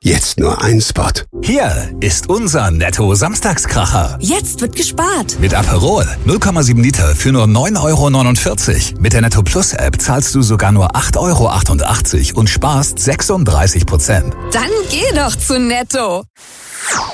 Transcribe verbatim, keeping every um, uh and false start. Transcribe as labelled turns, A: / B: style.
A: Jetzt nur ein Spot.
B: Hier ist unser Netto-Samstagskracher.
C: Jetzt wird gespart.
B: Mit Aperol null Komma sieben Liter für nur neun Euro neunundvierzig. Mit der Netto Plus App zahlst du sogar nur acht Euro achtundachtzig und sparst sechsunddreißig Prozent.
C: Dann geh doch zu Netto.